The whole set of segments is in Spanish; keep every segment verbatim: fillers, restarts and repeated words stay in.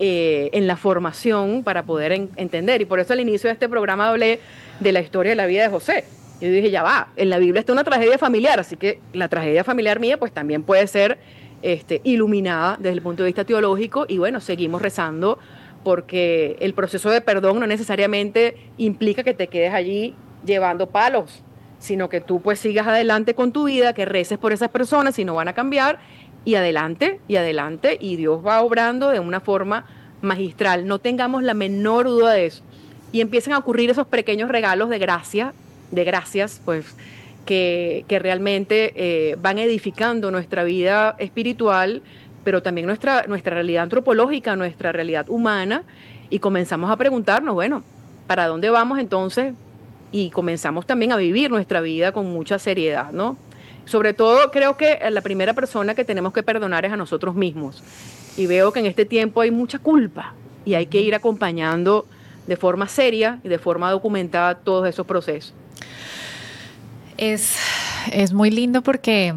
eh, en la formación para poder en, entender. Y por eso al inicio de este programa hablé de la historia de la vida de José. Yo dije, ya va, en la Biblia está una tragedia familiar, así que la tragedia familiar mía pues también puede ser este, iluminada desde el punto de vista teológico. Y bueno, seguimos rezando porque el proceso de perdón no necesariamente implica que te quedes allí llevando palos, sino que tú pues sigas adelante con tu vida, que reces por esas personas si no van a cambiar, y adelante, y adelante, y Dios va obrando de una forma magistral. No tengamos la menor duda de eso. Y empiezan a ocurrir esos pequeños regalos de gracia, de gracias, pues, que, que realmente eh, van edificando nuestra vida espiritual, pero también nuestra, nuestra realidad antropológica, nuestra realidad humana, y comenzamos a preguntarnos, bueno, ¿para dónde vamos entonces? Y comenzamos también a vivir nuestra vida con mucha seriedad, ¿no? Sobre todo creo que la primera persona que tenemos que perdonar es a nosotros mismos. Y veo que en este tiempo hay mucha culpa y hay que ir acompañando de forma seria y de forma documentada todos esos procesos. Es, es muy lindo porque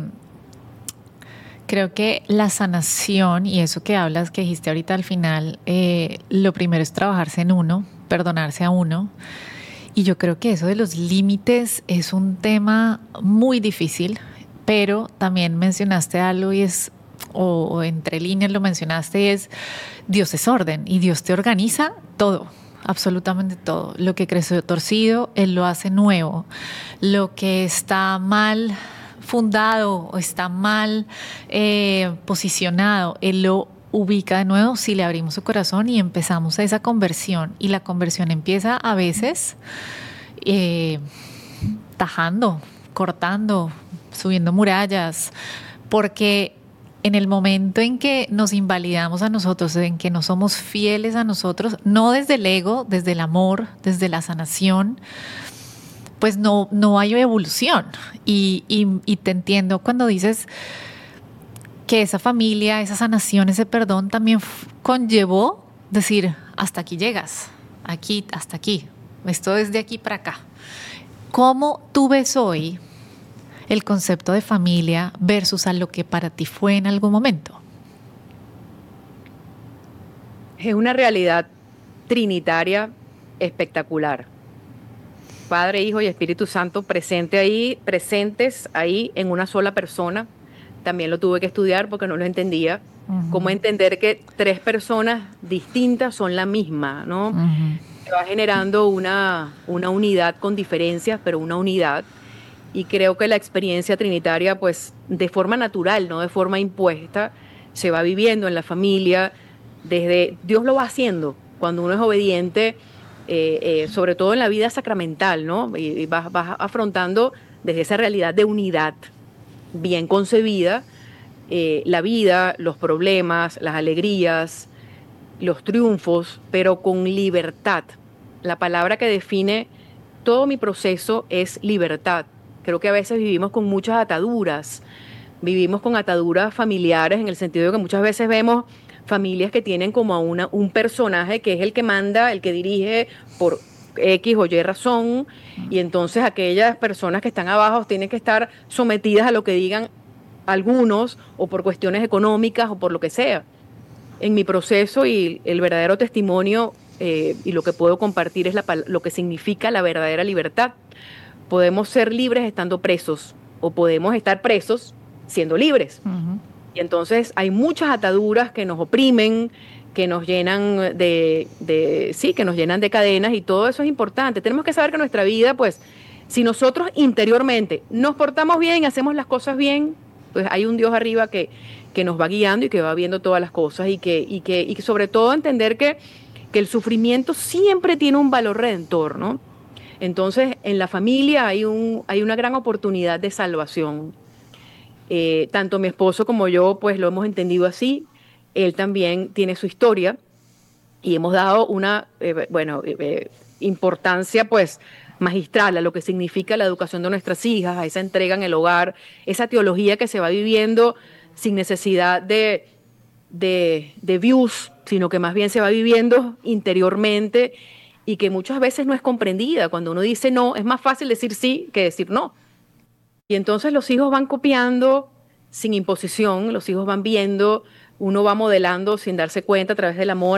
creo que la sanación y eso que hablas, que dijiste ahorita al final, eh, lo primero es trabajarse en uno, perdonarse a uno. Y yo creo que eso de los límites es un tema muy difícil, pero también mencionaste algo y es, o, o entre líneas lo mencionaste, y es Dios es orden y Dios te organiza todo. Absolutamente todo. Lo que creció torcido, Él lo hace nuevo. Lo que está mal fundado o está mal eh, posicionado, Él lo ubica de nuevo si le abrimos su corazón y empezamos a esa conversión. Y la conversión empieza a veces eh, tajando, cortando, subiendo murallas, porque en el momento en que nos invalidamos a nosotros, en que no somos fieles a nosotros, no desde el ego, desde el amor, desde la sanación, pues no, no hay evolución. Y, y, y te entiendo cuando dices que esa familia, esa sanación, ese perdón también conllevó decir, hasta aquí llegas, aquí, hasta aquí, esto es de aquí para acá. ¿Cómo tú ves hoy el concepto de familia versus a lo que para ti fue en algún momento? Es una realidad trinitaria espectacular. Padre, Hijo y Espíritu Santo presente ahí, presentes ahí en una sola persona. También lo tuve que estudiar porque no lo entendía. Uh-huh. Cómo entender que tres personas distintas son la misma, ¿no? Uh-huh. Se va generando una, una unidad con diferencias, pero una unidad. Y creo que la experiencia trinitaria, pues, de forma natural, no de forma impuesta, se va viviendo en la familia. Desde Dios lo va haciendo cuando uno es obediente, eh, eh, sobre todo en la vida sacramental, ¿no? Y, y vas, vas afrontando desde esa realidad de unidad bien concebida, eh, la vida, los problemas, las alegrías, los triunfos, pero con libertad. La palabra que define todo mi proceso es libertad. Creo que a veces vivimos con muchas ataduras, vivimos con ataduras familiares en el sentido de que muchas veces vemos familias que tienen como a una, un personaje que es el que manda, el que dirige por X o Y razón, y entonces aquellas personas que están abajo tienen que estar sometidas a lo que digan algunos o por cuestiones económicas o por lo que sea. En mi proceso y el verdadero testimonio eh, y lo que puedo compartir es la, lo que significa la verdadera libertad. Podemos ser libres estando presos o podemos estar presos siendo libres. Uh-huh. Y entonces hay muchas ataduras que nos oprimen, que nos llenan de, de, sí, que nos llenan de cadenas, y todo eso es importante. Tenemos que saber que nuestra vida, pues, si nosotros interiormente nos portamos bien, hacemos las cosas bien, pues hay un Dios arriba que, que nos va guiando y que va viendo todas las cosas, y que, y que, y que sobre todo entender que, que el sufrimiento siempre tiene un valor redentor, ¿no? Entonces, en la familia hay, un, hay una gran oportunidad de salvación. Eh, tanto mi esposo como yo, pues, lo hemos entendido así. Él también tiene su historia y hemos dado una, eh, bueno, eh, importancia, pues, magistral a lo que significa la educación de nuestras hijas, a esa entrega en el hogar, esa teología que se va viviendo sin necesidad de, de, de views, sino que más bien se va viviendo interiormente, y que muchas veces no es comprendida. Cuando uno dice no, es más fácil decir sí que decir no. Y entonces los hijos van copiando sin imposición, los hijos van viendo, uno va modelando sin darse cuenta a través del amor,